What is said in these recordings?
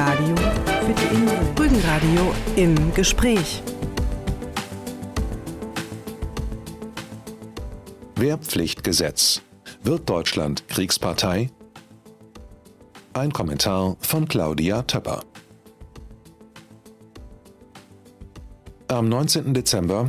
Brückenradio für die Insel. Brückenradio im Gespräch. Wehrpflichtgesetz. Wird Deutschland Kriegspartei? Ein Kommentar von Claudia Töpper. Am 19. Dezember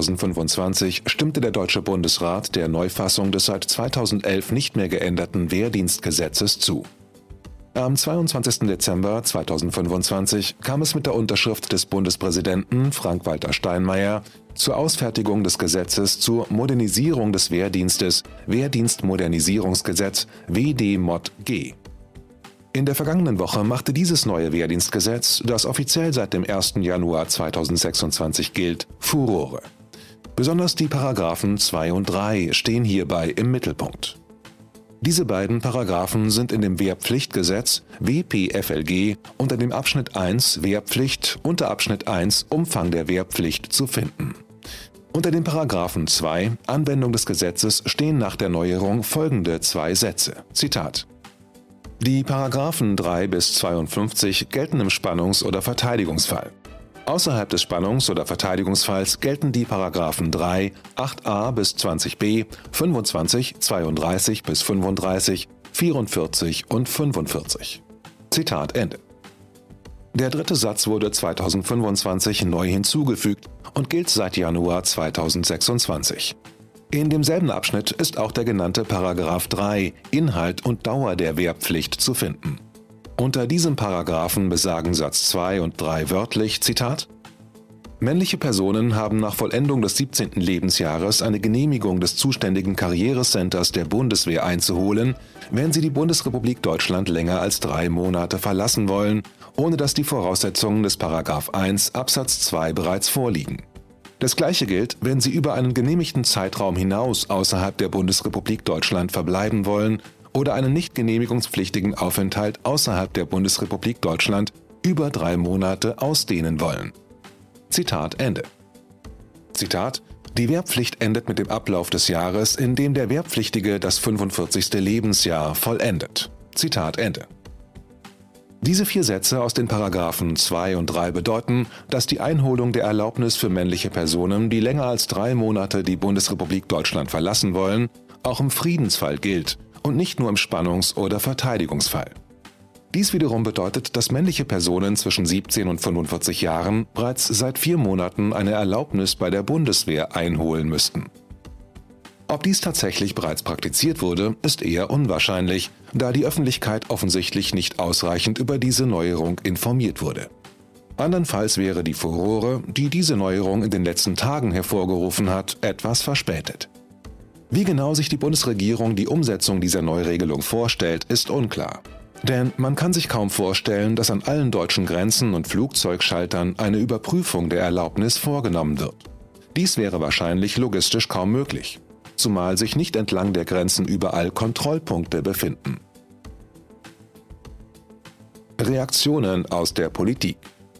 2025 stimmte der Deutsche Bundesrat der Neufassung des seit 2011 nicht mehr geänderten Wehrdienstgesetzes zu. Am 22. Dezember 2025 kam es mit der Unterschrift des Bundespräsidenten Frank-Walter Steinmeier zur Ausfertigung des Gesetzes zur Modernisierung des Wehrdienstes, Wehrdienstmodernisierungsgesetz WD-Mod-G. In der vergangenen Woche machte dieses neue Wehrdienstgesetz, das offiziell seit dem 1. Januar 2026 gilt, Furore. Besonders die Paragraphen 2 und 3 stehen hierbei im Mittelpunkt. Diese beiden Paragraphen sind in dem Wehrpflichtgesetz WPFLG unter dem Abschnitt 1 Wehrpflicht unter Abschnitt 1 Umfang der Wehrpflicht zu finden. Unter den Paragraphen 2 Anwendung des Gesetzes stehen nach der Neuerung folgende zwei Sätze. Zitat: Die Paragraphen 3 bis 52 gelten im Spannungs- oder Verteidigungsfall. Außerhalb des Spannungs- oder Verteidigungsfalls gelten die Paragraphen 3, 8a bis 20b, 25, 32 bis 35, 44 und 45. Zitat Ende. Der dritte Satz wurde 2025 neu hinzugefügt und gilt seit Januar 2026. In demselben Abschnitt ist auch der genannte Paragraph 3 Inhalt und Dauer der Wehrpflicht zu finden. Unter diesem Paragraphen besagen Satz 2 und 3 wörtlich, Zitat: Männliche Personen haben nach Vollendung des 17. Lebensjahres eine Genehmigung des zuständigen Karrierecenters der Bundeswehr einzuholen, wenn sie die Bundesrepublik Deutschland länger als 3 Monate verlassen wollen, ohne dass die Voraussetzungen des Paragraph 1 Absatz 2 bereits vorliegen. Das Gleiche gilt, wenn Sie über einen genehmigten Zeitraum hinaus außerhalb der Bundesrepublik Deutschland verbleiben wollen oder einen nicht genehmigungspflichtigen Aufenthalt außerhalb der Bundesrepublik Deutschland über 3 Monate ausdehnen wollen. Zitat Ende. Zitat: Die Wehrpflicht endet mit dem Ablauf des Jahres, in dem der Wehrpflichtige das 45. Lebensjahr vollendet. Zitat Ende. Diese 4 Sätze aus den Paragraphen 2 und 3 bedeuten, dass die Einholung der Erlaubnis für männliche Personen, die länger als 3 Monate die Bundesrepublik Deutschland verlassen wollen, auch im Friedensfall gilt und nicht nur im Spannungs- oder Verteidigungsfall. Dies wiederum bedeutet, dass männliche Personen zwischen 17 und 45 Jahren bereits seit 4 Monaten eine Erlaubnis bei der Bundeswehr einholen müssten. Ob dies tatsächlich bereits praktiziert wurde, ist eher unwahrscheinlich, da die Öffentlichkeit offensichtlich nicht ausreichend über diese Neuerung informiert wurde. Andernfalls wäre die Furore, die diese Neuerung in den letzten Tagen hervorgerufen hat, etwas verspätet. Wie genau sich die Bundesregierung die Umsetzung dieser Neuregelung vorstellt, ist unklar. Denn man kann sich kaum vorstellen, dass an allen deutschen Grenzen und Flugzeugschaltern eine Überprüfung der Erlaubnis vorgenommen wird. Dies wäre wahrscheinlich logistisch kaum möglich, zumal sich nicht entlang der Grenzen überall Kontrollpunkte befinden. Reaktionen aus der Politik.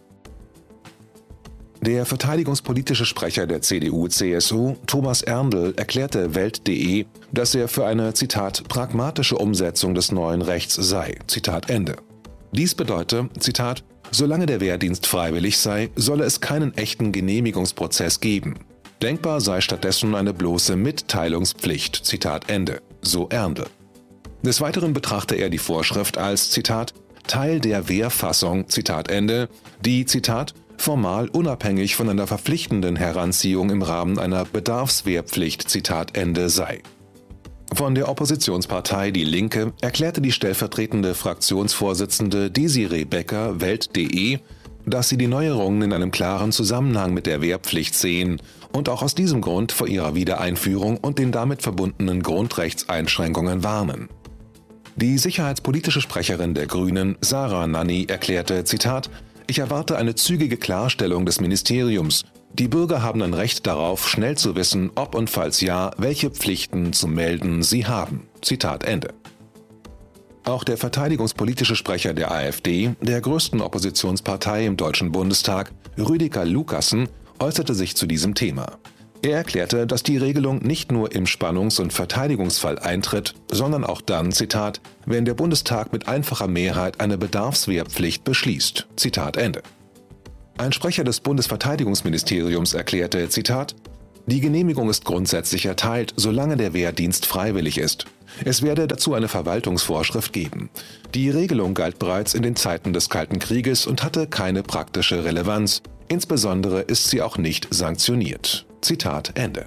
Der verteidigungspolitische Sprecher der CDU/CSU, Thomas Erndl, erklärte Welt.de, dass er für eine, Zitat, pragmatische Umsetzung des neuen Rechts sei. Zitat Ende. Dies bedeute, Zitat, solange der Wehrdienst freiwillig sei, solle es keinen echten Genehmigungsprozess geben. Denkbar sei stattdessen eine bloße Mitteilungspflicht. Zitat Ende. So Erndl. Des Weiteren betrachte er die Vorschrift als, Zitat, Teil der Wehrfassung, Zitat Ende, die, Zitat, formal unabhängig von einer verpflichtenden Heranziehung im Rahmen einer Bedarfswehrpflicht, Zitat Ende, sei. Von der Oppositionspartei Die Linke erklärte die stellvertretende Fraktionsvorsitzende Desiree Becker Welt.de, dass sie die Neuerungen in einem klaren Zusammenhang mit der Wehrpflicht sehen und auch aus diesem Grund vor ihrer Wiedereinführung und den damit verbundenen Grundrechtseinschränkungen warnen. Die sicherheitspolitische Sprecherin der Grünen, Sarah Nanni, erklärte, Zitat, Ich erwarte eine zügige Klarstellung des Ministeriums. Die Bürger haben ein Recht darauf, schnell zu wissen, ob und falls ja, welche Pflichten zu melden sie haben. Zitat Ende. Auch der verteidigungspolitische Sprecher der AfD, der größten Oppositionspartei im Deutschen Bundestag, Rüdiger Lukassen, äußerte sich zu diesem Thema. Er erklärte, dass die Regelung nicht nur im Spannungs- und Verteidigungsfall eintritt, sondern auch dann, Zitat, wenn der Bundestag mit einfacher Mehrheit eine Bedarfswehrpflicht beschließt. Zitat Ende. Ein Sprecher des Bundesverteidigungsministeriums erklärte, Zitat, die Genehmigung ist grundsätzlich erteilt, solange der Wehrdienst freiwillig ist. Es werde dazu eine Verwaltungsvorschrift geben. Die Regelung galt bereits in den Zeiten des Kalten Krieges und hatte keine praktische Relevanz. Insbesondere ist sie auch nicht sanktioniert. Zitat Ende.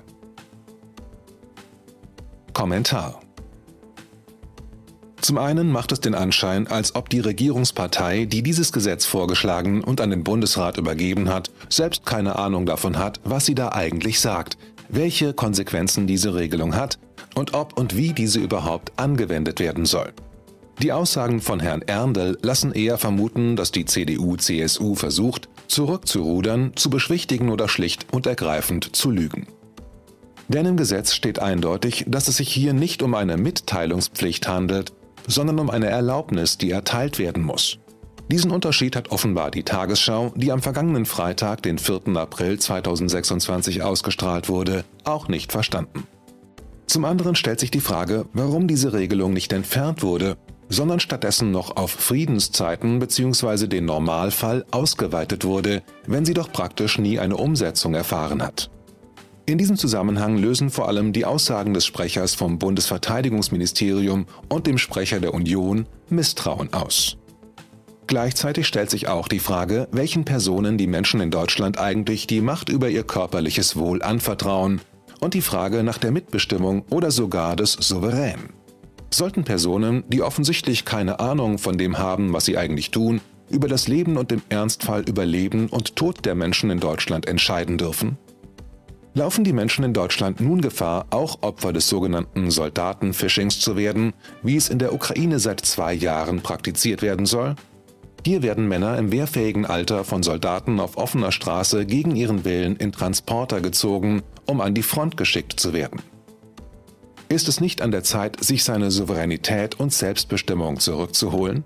Kommentar. Zum einen macht es den Anschein, als ob die Regierungspartei, die dieses Gesetz vorgeschlagen und an den Bundesrat übergeben hat, selbst keine Ahnung davon hat, was sie da eigentlich sagt, welche Konsequenzen diese Regelung hat und ob und wie diese überhaupt angewendet werden soll. Die Aussagen von Herrn Erndl lassen eher vermuten, dass die CDU/CSU versucht, zurückzurudern, zu beschwichtigen oder schlicht und ergreifend zu lügen. Denn im Gesetz steht eindeutig, dass es sich hier nicht um eine Mitteilungspflicht handelt, sondern um eine Erlaubnis, die erteilt werden muss. Diesen Unterschied hat offenbar die Tagesschau, die am vergangenen Freitag, den 4. April 2026 ausgestrahlt wurde, auch nicht verstanden. Zum anderen stellt sich die Frage, warum diese Regelung nicht entfernt wurde, sondern stattdessen noch auf Friedenszeiten bzw. den Normalfall ausgeweitet wurde, wenn sie doch praktisch nie eine Umsetzung erfahren hat. In diesem Zusammenhang lösen vor allem die Aussagen des Sprechers vom Bundesverteidigungsministerium und dem Sprecher der Union Misstrauen aus. Gleichzeitig stellt sich auch die Frage, welchen Personen die Menschen in Deutschland eigentlich die Macht über ihr körperliches Wohl anvertrauen, und die Frage nach der Mitbestimmung oder sogar des Souverän. Sollten Personen, die offensichtlich keine Ahnung von dem haben, was sie eigentlich tun, über das Leben und im Ernstfall über Leben und Tod der Menschen in Deutschland entscheiden dürfen? Laufen die Menschen in Deutschland nun Gefahr, auch Opfer des sogenannten Soldatenphishings zu werden, wie es in der Ukraine seit 2 Jahren praktiziert werden soll? Hier werden Männer im wehrfähigen Alter von Soldaten auf offener Straße gegen ihren Willen in Transporter gezogen, um an die Front geschickt zu werden. Ist es nicht an der Zeit, sich seine Souveränität und Selbstbestimmung zurückzuholen?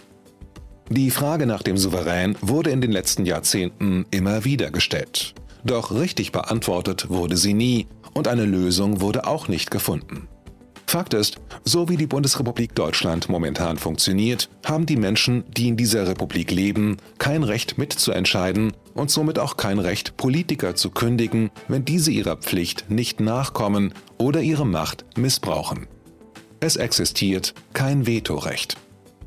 Die Frage nach dem Souverän wurde in den letzten Jahrzehnten immer wieder gestellt. Doch richtig beantwortet wurde sie nie und eine Lösung wurde auch nicht gefunden. Fakt ist, so wie die Bundesrepublik Deutschland momentan funktioniert, haben die Menschen, die in dieser Republik leben, kein Recht mitzuentscheiden und somit auch kein Recht, Politiker zu kündigen, wenn diese ihrer Pflicht nicht nachkommen oder ihre Macht missbrauchen. Es existiert kein Vetorecht.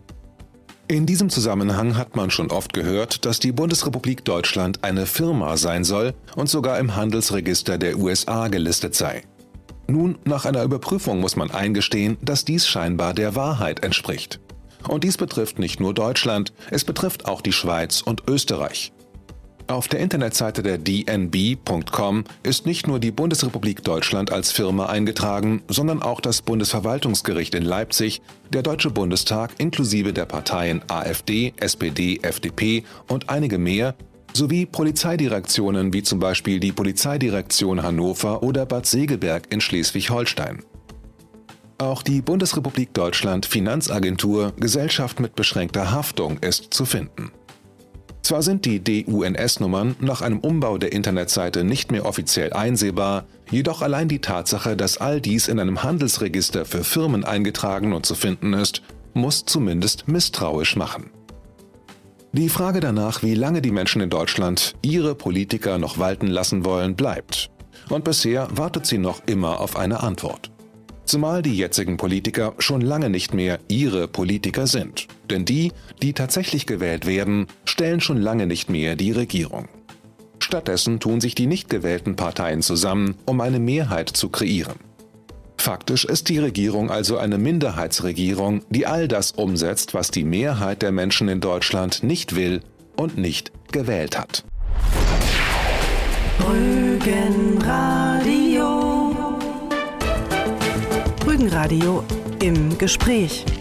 In diesem Zusammenhang hat man schon oft gehört, dass die Bundesrepublik Deutschland eine Firma sein soll und sogar im Handelsregister der USA gelistet sei. Nun, nach einer Überprüfung muss man eingestehen, dass dies scheinbar der Wahrheit entspricht. Und dies betrifft nicht nur Deutschland, es betrifft auch die Schweiz und Österreich. Auf der Internetseite der dnb.com ist nicht nur die Bundesrepublik Deutschland als Firma eingetragen, sondern auch das Bundesverwaltungsgericht in Leipzig, der Deutsche Bundestag inklusive der Parteien AfD, SPD, FDP und einige mehr, sowie Polizeidirektionen wie zum Beispiel die Polizeidirektion Hannover oder Bad Segeberg in Schleswig-Holstein. Auch die Bundesrepublik Deutschland Finanzagentur Gesellschaft mit beschränkter Haftung ist zu finden. Zwar sind die DUNS-Nummern nach einem Umbau der Internetseite nicht mehr offiziell einsehbar, jedoch allein die Tatsache, dass all dies in einem Handelsregister für Firmen eingetragen und zu finden ist, muss zumindest misstrauisch machen. Die Frage danach, wie lange die Menschen in Deutschland ihre Politiker noch walten lassen wollen, bleibt. Und bisher wartet sie noch immer auf eine Antwort. Zumal die jetzigen Politiker schon lange nicht mehr ihre Politiker sind. Denn die tatsächlich gewählt werden, stellen schon lange nicht mehr die Regierung. Stattdessen tun sich die nicht gewählten Parteien zusammen, um eine Mehrheit zu kreieren. Faktisch ist die Regierung also eine Minderheitsregierung, die all das umsetzt, was die Mehrheit der Menschen in Deutschland nicht will und nicht gewählt hat. Rügenradio. Rügenradio im Gespräch.